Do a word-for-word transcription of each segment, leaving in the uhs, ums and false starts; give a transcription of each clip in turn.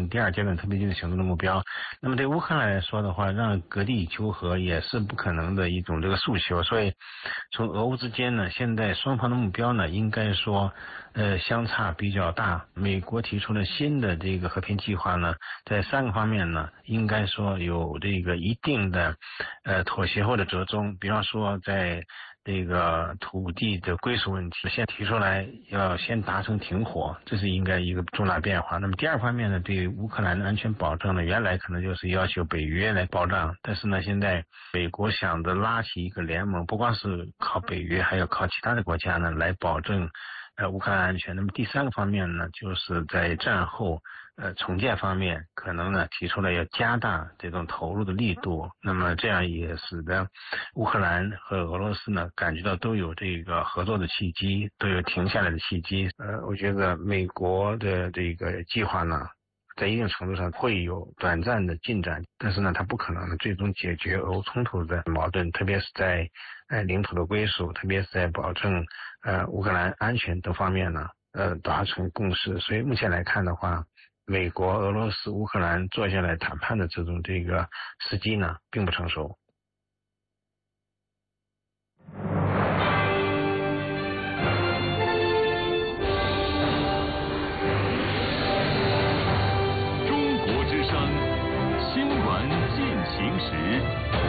第二阶段特别军事行动的目标。那么对乌克兰来说的话，让割地求和也是不可能的一种这个诉求。所以从俄乌之间呢，现在双方的目标呢，应该说呃相差比较大。美国提出了新的这个和平计划呢，在三个方面呢，应该说有这个一定的呃妥协或者折中。比方说在这个土地的归属问题，先提出来要先达成停火，这是应该一个重大变化。那么第二方面呢，对乌克兰的安全保障呢，原来可能就是要求北约来保障，但是呢，现在美国想着拉起一个联盟，不光是靠北约，还要靠其他的国家呢来保证呃乌克兰安全。那么第三个方面呢，就是在战后呃重建方面，可能呢提出了要加大这种投入的力度。那么这样也使得乌克兰和俄罗斯呢感觉到都有这个合作的契机，都有停下来的契机。呃，我觉得美国的这个计划呢，在一定程度上会有短暂的进展，但是呢，它不可能最终解决俄乌冲突的矛盾，特别是在呃领土的归属，特别是在保证呃乌克兰安全等方面呢，呃达成共识。所以目前来看的话，美国、俄罗斯、乌克兰坐下来谈判的这种这个时机呢，并不成熟。 中国之声，新闻进行时。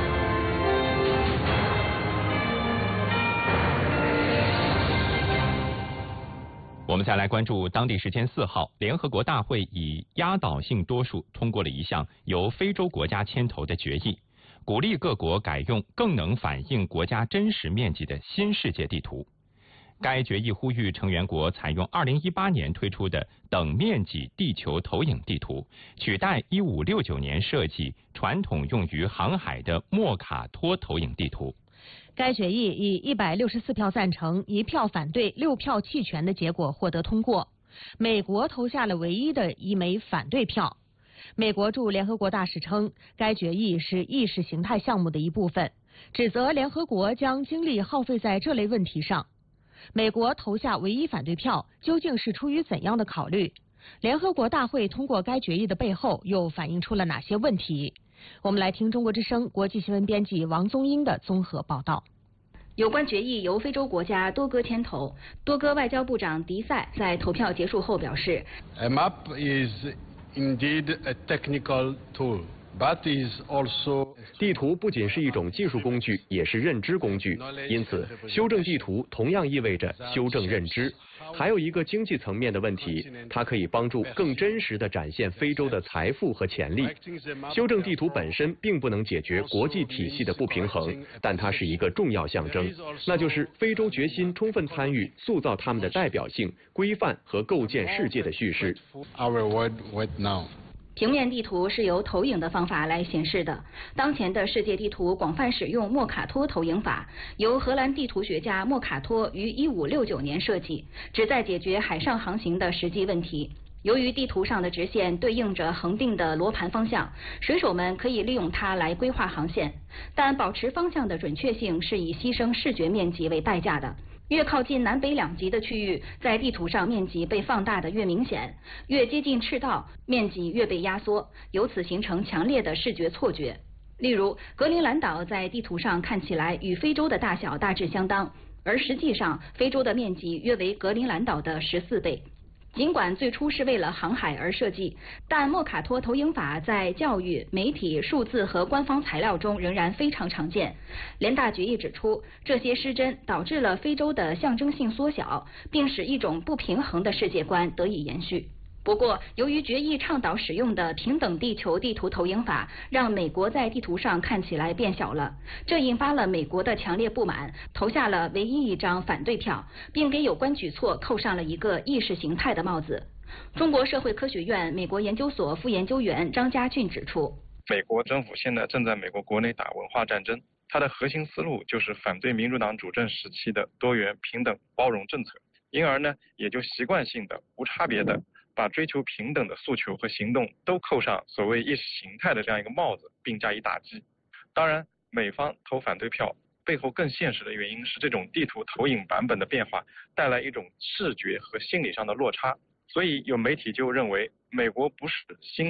我们再来关注当地时间四号，联合国大会以压倒性多数通过了一项由非洲国家牵头的决议，鼓励各国改用更能反映国家真实面积的新世界地图。该决议呼吁成员国采用二零一八年推出的等面积地球投影地图，取代一五六九年设计、传统用于航海的莫卡托投影地图。 该决议以一百六十四票赞成、一票反对、六票弃权的结果获得通过。美国投下了唯一的一枚反对票。美国驻联合国大使称，该决议是意识形态项目的一部分，指责联合国将精力耗费在这类问题上。美国投下唯一反对票，究竟是出于怎样的考虑？联合国大会通过该决议的背后又反映出了哪些问题？我们来听中国之声国际新闻编辑王宗英的综合报道。 有关决议由非洲国家多哥牵头，多哥外交部长迪塞在投票结束后表示 A map is indeed a technical tool, but is also 地图不仅是一种技术工具，也是认知工具，因此修正地图同样意味着修正认知。还有一个经济层面的问题，它可以帮助更真实地展现非洲的财富和潜力。修正地图本身并不能解决国际体系的不平衡，但它是一个重要象征，那就是非洲决心充分参与塑造他们的代表性、规范和构建世界的叙事。 our world right now. 平面地图是由投影的方法来显示的。当前的世界地图广泛使用莫卡托投影法，由荷兰地图学家莫卡托于一五六九年设计，旨在解决海上航行的实际问题。由于地图上的直线对应着恒定的罗盘方向，水手们可以利用它来规划航线，但保持方向的准确性是以牺牲视觉面积为代价的。越靠近南北两极的区域，在地图上面积被放大的越明显，越接近赤道，面积越被压缩，由此形成强烈的视觉错觉。例如，格陵兰岛在地图上看起来与非洲的大小大致相当，而实际上非洲的面积约为格陵兰岛的十四倍。尽管最初是为了航海而设计，但莫卡托投影法在教育、媒体、数字和官方材料中仍然非常常见。联大决议指出，这些失真导致了非洲的象征性缩小，并使一种不平衡的世界观得以延续。不过，由于决议倡导使用的平等地球地图投影法，让美国在地图上看起来变小了，这引发了美国的强烈不满，投下了唯一一张反对票，并给有关举措扣上了一个意识形态的帽子。中国社会科学院美国研究所副研究员张家俊指出， 美国政府现在正在美国国内打文化战争，它的核心思路就是反对民主党主政时期的多元、平等、包容政策，因而呢，也就习惯性的、无差别的把追求平等的诉求和行动都扣上所谓意识形态的这样一个帽子，并加以打击。当然，美方投反对票背后更现实的原因是这种地图投影版本的变化带来一种视觉和心理上的落差，所以有媒体就认为美国不是新